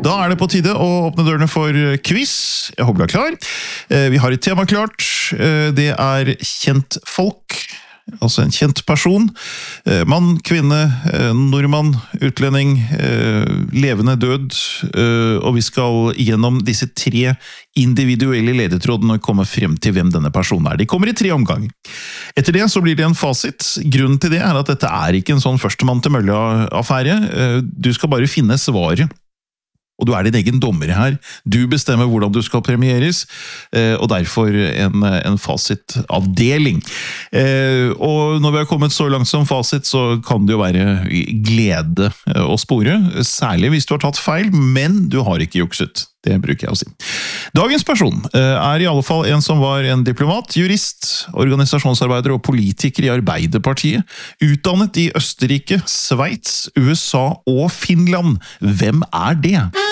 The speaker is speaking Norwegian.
Da det på tide å åpne dørene for quiz. Jeg håper du klar. Vi har et tema klart. Det kjent folk, altså en kjent person. Mann, kvinne, nordmann, utlending, levende død. Og vi skal gjennom disse 3 individuelle ledetrådene og komme frem til hvem denne personen De kommer I 3 omganger. Etter det så blir det en fasit. Grunnen til det at dette ikke en sånn førstemann til mølle-affære. Du skal bare finne svaret. Og du din egen dommer her. Du bestemmer hvordan du skal premieres, og derfor en fasitavdeling. Og når vi har kommet så langt som fasit, så kan det jo være glede å spore, særlig hvis du har tatt feil, men du har ikke jukset. Det bruker jeg å si. Dagens person I alle fall en som var en diplomat, jurist, organisasjonsarbeider og politiker I Arbeiderpartiet, utdannet I Østerrike, Sveits, USA og Finland. Hvem det?